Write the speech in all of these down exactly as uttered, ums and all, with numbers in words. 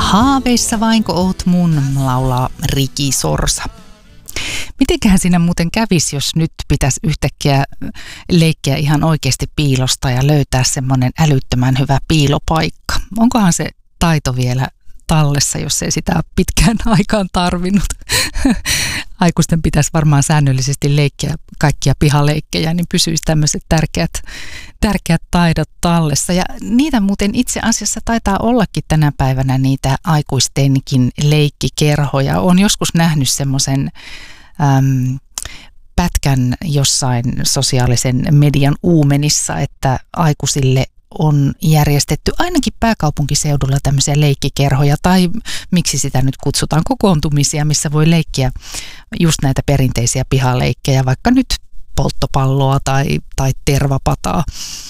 Haaveissa vainko oot mun, laulaa Riki Sorsa. Mitenköhän siinä muuten kävisi, jos nyt pitäisi yhtäkkiä leikkiä ihan oikeasti piilosta ja löytää semmoinen älyttömän hyvä piilopaikka? Onkohan se taito vielä tallessa, jos ei sitä ole pitkään aikaan tarvinnut? Aikuisten pitäisi varmaan säännöllisesti leikkiä kaikkia pihaleikkejä, niin pysyisi tämmöiset tärkeät, tärkeät taidot tallessa. Ja niitä muuten itse asiassa taitaa ollakin tänä päivänä niitä aikuistenkin leikkikerhoja. Olen joskus nähnyt semmoisen äm, pätkän jossain sosiaalisen median uumenissa, että aikuisille on järjestetty ainakin pääkaupunkiseudulla tämmöisiä leikkikerhoja, tai miksi sitä nyt kutsutaan, kokoontumisia, missä voi leikkiä just näitä perinteisiä pihaleikkejä, vaikka nyt polttopalloa tai, tai tervapataa.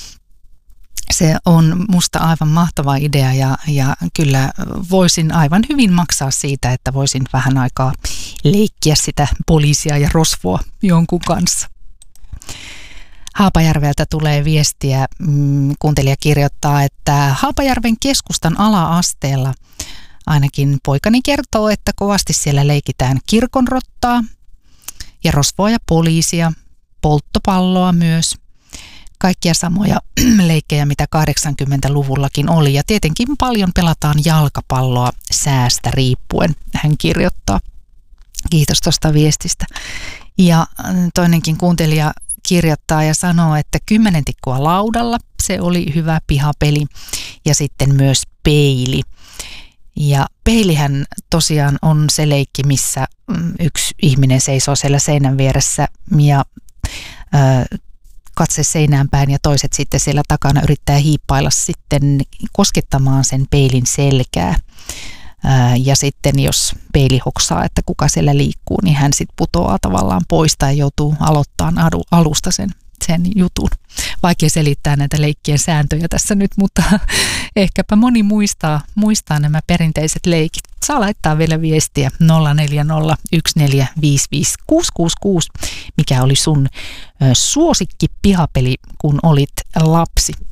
Se on musta aivan mahtava idea ja, ja kyllä voisin aivan hyvin maksaa siitä, että voisin vähän aikaa leikkiä sitä poliisia ja rosvoa jonkun kanssa. Haapajärveltä tulee viestiä, kuuntelija kirjoittaa, että Haapajärven keskustan ala-asteella ainakin poikani kertoo, että kovasti siellä leikitään kirkonrottaa ja rosvoa ja poliisia, polttopalloa myös. Kaikkia samoja leikkejä, mitä kahdeksankymmentäluvullakin oli, ja tietenkin paljon pelataan jalkapalloa säästä riippuen, hän kirjoittaa. Kiitos tuosta viestistä. Ja toinenkin kuuntelija kirjoittaa ja sanoo, että kymmenen tikkua laudalla, se oli hyvä pihapeli, ja sitten myös peili. Ja peilihän tosiaan on se leikki, missä yksi ihminen seisoo siellä seinän vieressä ja ö, katse seinään päin ja toiset sitten siellä takana yrittää hiippailla sitten koskettamaan sen peilin selkää. Ja sitten jos peili hoksaa, että kuka siellä liikkuu, niin hän sitten putoaa tavallaan pois tai joutuu aloittamaan alusta sen, sen jutun. Vaikea selittää näitä leikkien sääntöjä tässä nyt, mutta ehkäpä moni muistaa, muistaa nämä perinteiset leikit. Saa laittaa vielä viestiä nolla neljä nolla yksi neljä viisi viisi kuusi kuusi kuusi, mikä oli sun suosikki pihapeli, kun olit lapsi.